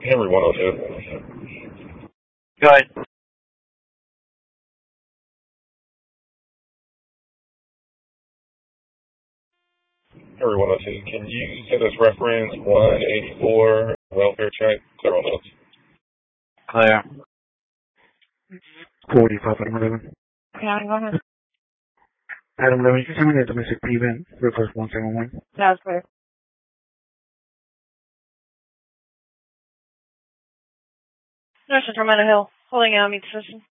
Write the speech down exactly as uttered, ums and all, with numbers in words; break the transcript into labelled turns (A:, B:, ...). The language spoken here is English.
A: Henry one oh two.
B: Go ahead.
A: Henry one oh two, can you send us reference one eighty-four, welfare check, clear on those?
B: Clear.
C: forty-five, Adam eleven.
D: Yeah, go ahead.
C: Adam eleven, you can send me the domestic prevent, reverse one seven one.
D: That's clear. Nurse from Hill, holding out, meet the system.